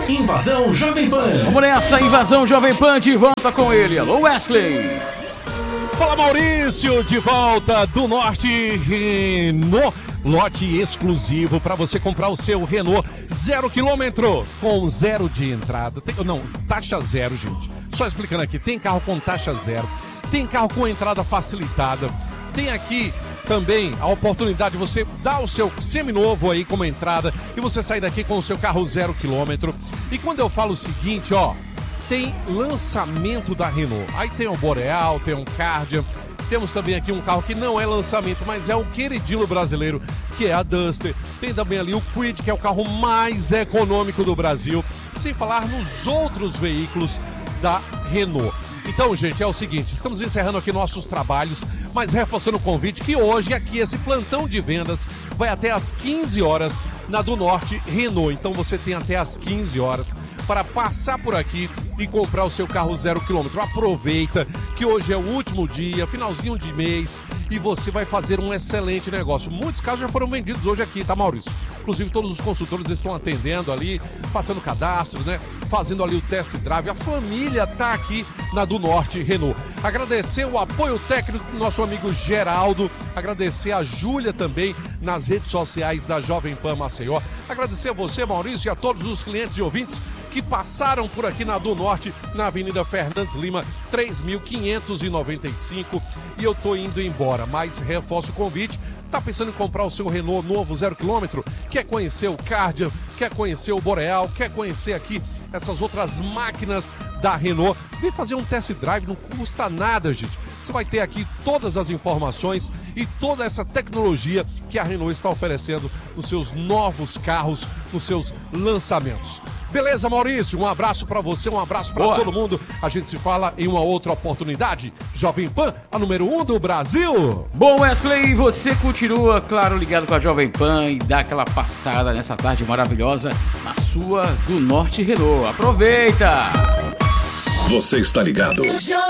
Invasão Jovem Pan. Vamos nessa, Invasão Jovem Pan, de volta com ele. Alô, Wesley. Fala, Maurício, de volta do Norte Renault. Lote exclusivo para você comprar o seu Renault 0 km com zero de entrada. Taxa zero, gente. Só explicando aqui, tem carro com taxa zero, tem carro com entrada facilitada, tem aqui também a oportunidade de você dar o seu seminovo aí como entrada e você sair daqui com o seu carro 0 km. E quando eu falo o seguinte, ó, tem lançamento da Renault. Aí tem o Boreal, tem um Kardian. Temos também aqui um carro que não é lançamento, mas é o queridinho brasileiro, que é a Duster. Tem também ali o Kwid, que é o carro mais econômico do Brasil. Sem falar nos outros veículos da Renault. Então, gente, é o seguinte, estamos encerrando aqui nossos trabalhos, mas reforçando o convite que hoje aqui esse plantão de vendas vai até às 15 horas na do Norte Renault. Então você tem até às 15 horas para passar por aqui e comprar o seu carro 0 km. Aproveita que hoje é o último dia, finalzinho de mês, e você vai fazer um excelente negócio. Muitos carros já foram vendidos hoje aqui, tá, Maurício? Inclusive todos os consultores estão atendendo ali, passando cadastro, né? Fazendo ali o test drive. A família tá aqui na do Norte Renault. Agradecer o apoio técnico do nosso amigo Geraldo, agradecer a Júlia também nas redes sociais da Jovem Pan Maceió. Agradecer a você, Maurício, e a todos os clientes e ouvintes que passaram por aqui na do Norte, na Avenida Fernandes Lima, 3.595, e eu tô indo embora, mas reforço o convite. Tá pensando em comprar o seu Renault novo 0 km? Quer conhecer o Kardian? Quer conhecer o Boreal? Quer conhecer aqui essas outras máquinas da Renault? Vem fazer um test drive, não custa nada, gente. Você vai ter aqui todas as informações e toda essa tecnologia que a Renault está oferecendo nos seus novos carros, nos seus lançamentos. Beleza, Maurício? Um abraço pra você, um abraço pra todo mundo. A gente se fala em uma outra oportunidade. Jovem Pan, a número 1 do Brasil. Bom, Wesley, você continua, claro, ligado com a Jovem Pan e dá aquela passada nessa tarde maravilhosa na sua do Norte Renault. Aproveita! Você está ligado.